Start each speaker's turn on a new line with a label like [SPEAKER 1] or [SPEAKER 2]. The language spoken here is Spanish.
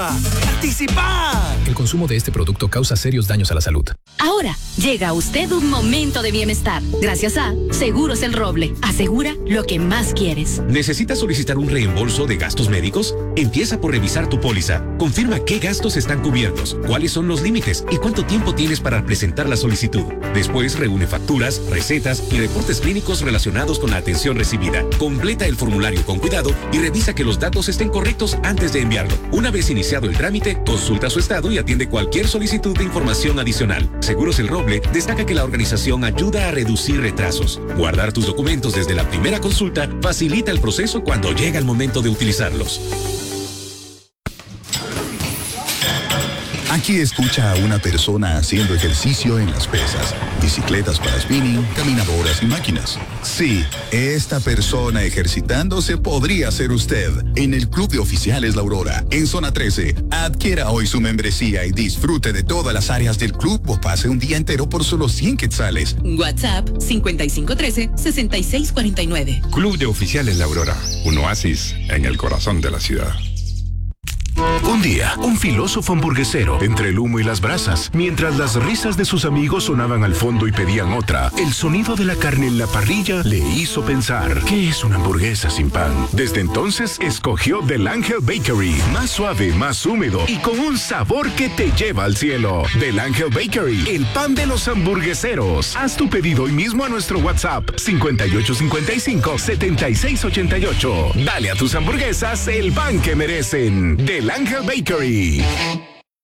[SPEAKER 1] ¡Participa!
[SPEAKER 2] El consumo de este producto causa serios daños a la salud.
[SPEAKER 3] Ahora llega a usted un momento de bienestar. Gracias a Seguros El Roble. Asegura lo que más quieres.
[SPEAKER 4] ¿Necesitas solicitar un reembolso de gastos médicos? Empieza por revisar tu póliza. Confirma qué gastos están cubiertos, cuáles son los límites y cuánto tiempo tienes para presentar la solicitud. Después reúne facturas, recetas y reportes clínicos relacionados con la atención recibida. Completa el formulario con cuidado y revisa que los datos estén correctos antes de enviarlo. Una vez iniciado el trámite, consulta su estado y atiende cualquier solicitud de información adicional. Seguros El Roble destaca que la organización ayuda a reducir retrasos. Guardar tus documentos desde la primera consulta facilita el proceso cuando llega el momento de utilizarlos.
[SPEAKER 5] Aquí escucha a una persona haciendo ejercicio en las pesas, bicicletas para spinning, caminadoras y máquinas. Sí, esta persona ejercitándose podría ser usted. En el Club de Oficiales La Aurora, en Zona 13, adquiera hoy su membresía y disfrute de todas las áreas del club o pase un día entero por solo 100 quetzales.
[SPEAKER 6] WhatsApp 5513-6649.
[SPEAKER 7] Club de Oficiales La Aurora, un oasis en el corazón de la ciudad.
[SPEAKER 8] Un día, un filósofo hamburguesero, entre el humo y las brasas, mientras las risas de sus amigos sonaban al fondo y pedían otra, el sonido de la carne en la parrilla le hizo pensar, ¿qué es una hamburguesa sin pan? Desde entonces, escogió Del Ángel Bakery, más suave, más húmedo y con un sabor que te lleva al cielo. Del Ángel Bakery, el pan de los hamburgueseros. Haz tu pedido hoy mismo a nuestro WhatsApp, 5855-7688. Dale a tus hamburguesas el pan que merecen. Del Ángel Bakery.